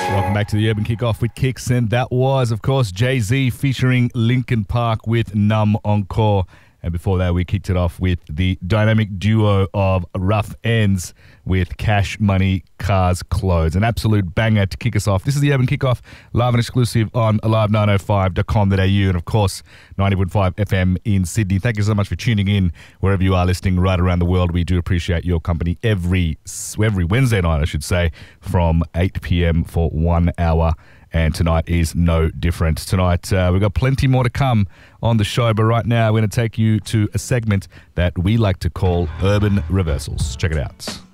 Welcome back to the Urban Kickoff with Kicks, and that was, of course, Jay-Z featuring Linkin Park with Numb Encore. And before that, we kicked it off with the dynamic duo of Rough Ends with Cash Money, Cars, Clothes. An absolute banger to kick us off. This is the Urban Kickoff, live and exclusive on alive905.com.au and, of course, 90.5 FM in Sydney. Thank you so much for tuning in wherever you are listening right around the world. We do appreciate your company every Wednesday night, I should say, from 8 p.m. for 1 hour. And tonight is no different. Tonight, we've got plenty more to come on the show, but right now we're going to take you to a segment that we like to call Urban Reversals. Check it out.